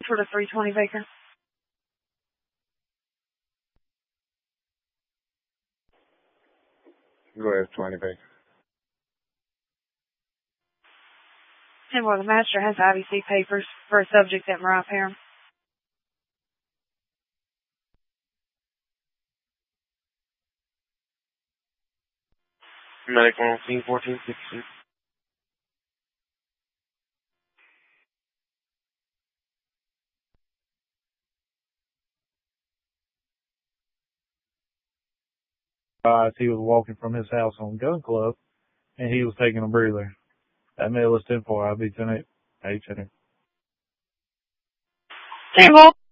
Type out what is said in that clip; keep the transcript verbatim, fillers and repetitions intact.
For the three twenty Baker. Go ahead, twenty Baker. ten four, the master has I V C papers for a subject at Mariah Parham. Medical on scene fourteen sixteen. Uh, he was walking from his house on Gun Club, and he was taking a breather. That male is ten four, I B ten eight, H N. ten four.